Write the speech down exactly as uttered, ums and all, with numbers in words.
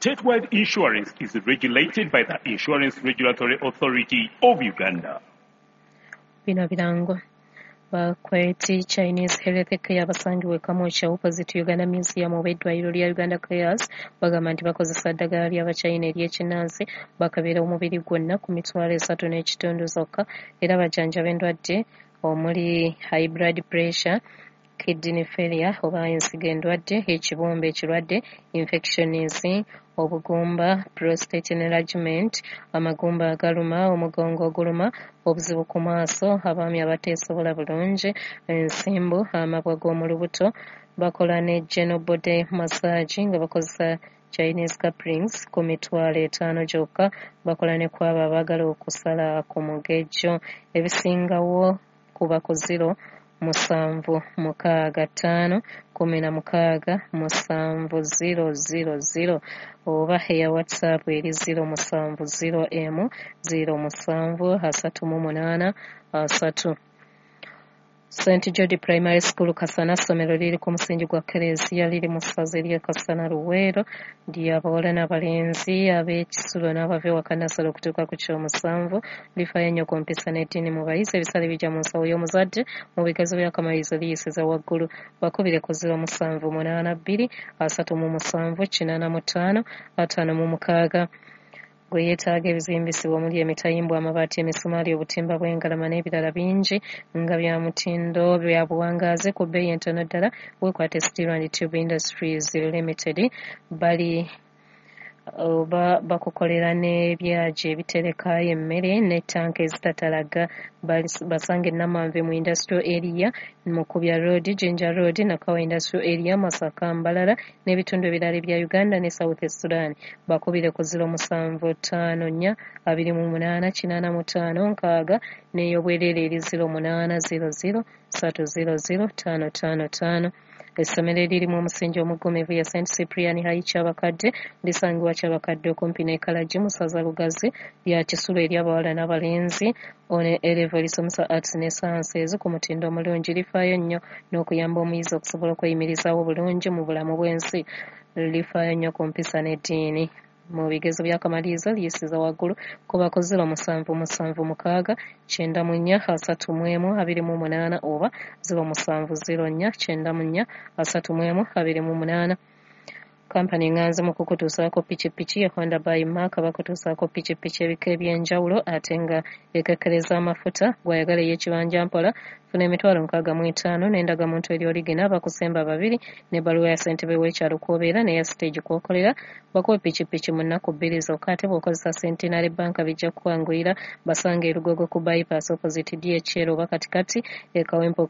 Statewide insurance is regulated by the Insurance Regulatory Authority of Uganda. Bino birango bakweti Chinese Health Care basangiwe Kamosha opposite Uganda Museum oba eddwaliro lya Uganda Cares bagamba nti bakozesa ddagala ly'Abachina ery'ekinnansi bakabeera omubiri gwonna ku mitwalo esatu n'ekitundu zokka era bajanjaba endwadde omuli high blood pressure, kidney failure oba ensigo endwadde, ekibumba ekirwadde, infections, obugumba, prostate enlargement, amagumba agaluma, omugongo oguluma, obuzibu ku maaso, abaami abateesobola bulungi, ensimbu, amabwa g'omu lubuto. Bakola ne general body massage nga bakozesa Chinese couplings ku mitwalo etaano gyokka. Bakola ne kwabo abaagala okusala ku mugejjo. Ebisingawo kuba ku zero musanvu mukaaga ttaano kumi na mukaaga musanvu zero zero zero oba eya WhatsApp eri zero musanvu zero emu zero musanvu asatu mu munaana asatu. Saint George Primary School Kasana ssomero liri ku musingi gwa Kereziya liri mu ssaza erya Kasana Luweero ly'abawala n'abalenzi ab'ekisulo n'abava ewaka Nassalo okutuuka ku kyomusanvu lifaayo nnyo ku mpisa n'eddiini mu bayizi. Ebisale bijja mu nsawo y'omuzadde mu bigezo by'akamalirizo liyisiza waggulu. Bakubire ku zero musanvu munaana bbiri asatu mu musanvu kinaana mu ttaano ataano mu mukaaga. Gwe yeetaaga ebizimbisibwa omuli emitayimbwa, amabaati, emisumaali, obutimba bw'engalama n'ebirala bingi nga bya mutindo bya buwangaazi ku bbeeyi entono ddala. Weekwate Steel and Tube Industries Limited bali oba bakukolera n'ebyaji ebiterekayo emmere ne tanka ezitatalaga. Basanga Namanve mu industrial area, Mukubya Road, Jinja Road, Nakawa industrial area, Masaka, Mbalala n'ebitundu ebirala bya Uganda ne South Sudan. Bakubire ku zero musanvu ttaano nnya abiri mu munaana kinaana mu ttaano nkaaga n'ey'obwereere eri zero munaana zero zero ssatu zero zero ttaano ttaano ttaano. Essomero eririmu omusingi omugumivu ya Saint Cyprian High Kyabakadde lisangibwa Kyabakadde okumpi n'Ekalagi mu ssaza Lugazi lya Kisulo ery'abawala n'abalenzi. Ono erevo lisomesa arts ne sciences ku mutindo omulungi. Lifaayo nnyo n'okuyamba omuyizi okusobola okweyimirizaawo bulungi mu bulamu bw'ensi. Lifaayo nnyo ku mpisa n'eddiini. Mu bigezo by'akamalirizo liyisiza waggulu kuba ku zero musanvu musanvu mukaaga kyenda mu nnya asatu mu emu abiri mu munaana oba zero musanvu zero nnya kyenda mu nnya asatu mu emu abiri mu munaana. Kampani nganzi mu kukutuusaako pikipiki ya Honda by Mark bakutuusaako pikipiki ebika eby'enjawulo ate nga ekekkereza amafuta. Bw'ayagala ey'ekibanja mpola funa emitwalo nkaaga mu etaano n'endagamuntu eri origina bakusemba babiri n'ebbaluwa ya ssentebe w'ekyalo kw'obeera n'eya stage kw'okolera. Bakuwe pikipiki mu nnaku bbiri zokka ate bw'okozesa Centenary Bank bijja kukwanguyira. Basanga e Lugogo ku bypass opposite D H L oba katikati e Kawempe